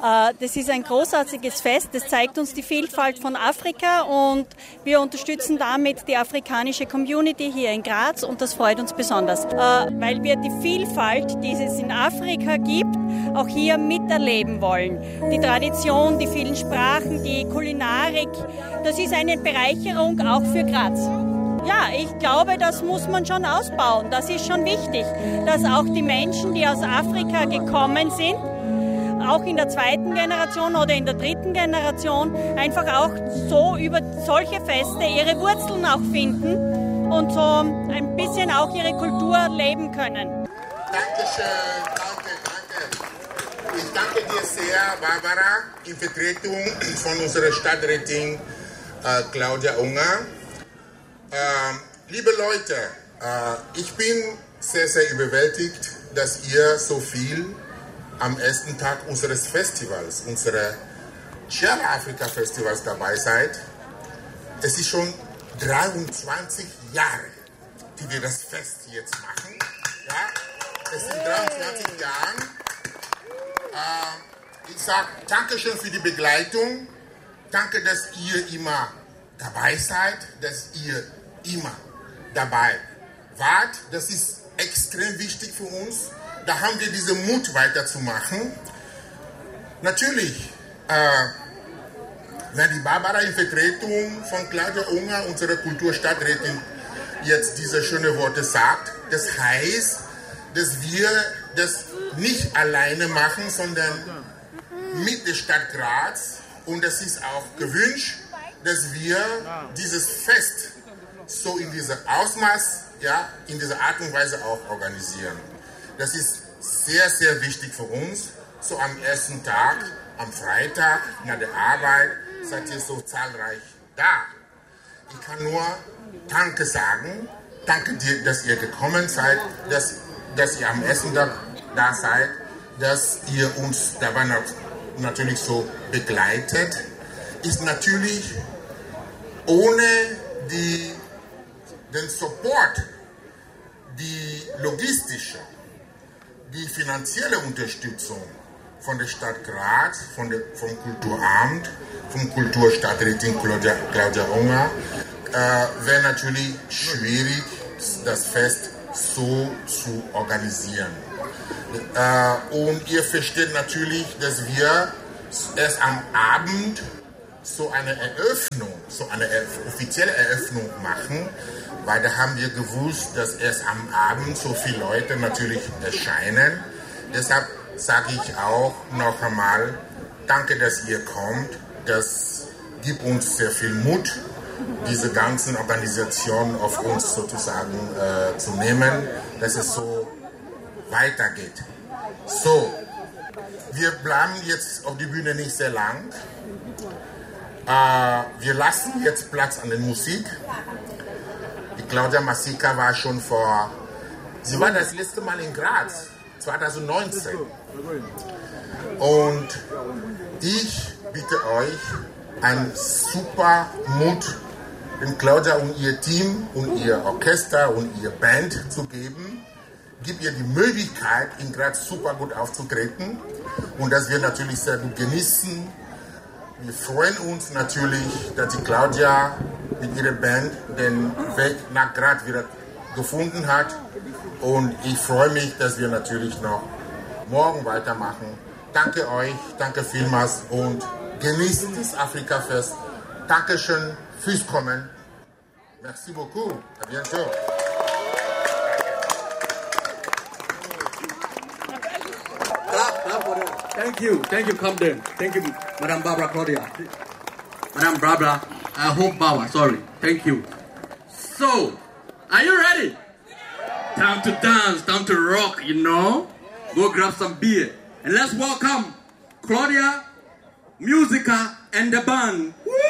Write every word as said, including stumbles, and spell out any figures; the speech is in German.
Das ist ein großartiges Fest, das zeigt uns die Vielfalt von Afrika und wir unterstützen damit die afrikanische Community hier in Graz und das freut uns besonders, weil wir die Vielfalt, die es in Afrika gibt, auch hier miterleben wollen. Die Tradition, die vielen Sprachen, die Kulinarik, das ist eine Bereicherung auch für Graz. Ja, ich glaube, das muss man schon ausbauen. Das ist schon wichtig, dass auch die Menschen, die aus Afrika gekommen sind, auch in der zweiten Generation oder in der dritten Generation, einfach auch so über solche Feste ihre Wurzeln auch finden und so ein bisschen auch ihre Kultur leben können. Dankeschön, danke, danke. Ich danke dir sehr, Barbara, in Vertretung von unserer Stadträtin äh, Claudia Unger. Äh, liebe Leute, äh, ich bin sehr, sehr überwältigt, dass ihr so viel am ersten Tag unseres Festivals, unseres Share Africa Festivals dabei seid. Es ist schon dreiundzwanzig Jahre, die wir das Fest jetzt machen. Ja, es sind dreiundzwanzig Jahre. Äh, ich sage Dankeschön für die Begleitung. Danke, dass ihr immer dabei seid, dass ihr immer dabei wart. Das ist extrem wichtig für uns. Da haben wir diesen Mut weiterzumachen. Natürlich, äh, wenn die Barbara in Vertretung von Claudia Unger, unserer Kulturstadträtin, jetzt diese schönen Worte sagt, das heißt, dass wir das nicht alleine machen, sondern mit der Stadt Graz. Und es ist auch gewünscht, dass wir dieses Fest so in diesem Ausmaß, ja, in dieser Art und Weise auch organisieren. Das ist sehr, sehr wichtig für uns. So am ersten Tag, am Freitag, nach der Arbeit, seid ihr so zahlreich da. Ich kann nur Danke sagen. Danke dir, dass ihr gekommen seid, dass, dass ihr am ersten Tag da seid, dass ihr uns dabei natürlich so begleitet. Ist natürlich ohne die, den Support, die logistische, die finanzielle Unterstützung von der Stadt Graz, von der, vom Kulturamt, vom Kulturstadträtin Claudia, Claudia Unger, äh, wäre natürlich schwierig, das Fest so zu organisieren. Äh, und ihr versteht natürlich, dass wir erst am Abend so eine Eröffnung, so eine offizielle Eröffnung machen, weil da haben wir gewusst, dass erst am Abend so viele Leute natürlich erscheinen. Deshalb sage ich auch noch einmal, danke, dass ihr kommt. Das gibt uns sehr viel Mut, diese ganzen Organisationen auf uns sozusagen äh, zu nehmen, dass es so weitergeht. So, wir bleiben jetzt auf die Bühne nicht sehr lang. Äh, wir lassen jetzt Platz an der Musik. Die Claudia Masika war schon vor, sie war das letzte Mal in Graz, zwanzig neunzehn. Und ich bitte euch, einen super Mut den Claudia und ihr Team und ihr Orchester und ihr Band zu geben. Gib ihr die Möglichkeit, in Graz super gut aufzutreten und das wir natürlich sehr gut genießen. Wir freuen uns natürlich, dass die Claudia mit ihrer Band den Weg nach Graz wieder gefunden hat. Und ich freue mich, dass wir natürlich noch morgen weitermachen. Danke euch, danke vielmals und genießt das Afrika-Fest. Dankeschön fürs Kommen. Merci beaucoup. À bientôt. Thank you, thank you, Camden. Thank you, Madame Barbara Claudia. Madame Barbara, I hope Barbara, sorry. Thank you. So, are you ready? Time to dance, time to rock, you know? Go grab some beer. And let's welcome Claudia, Musica, and the band. Woo!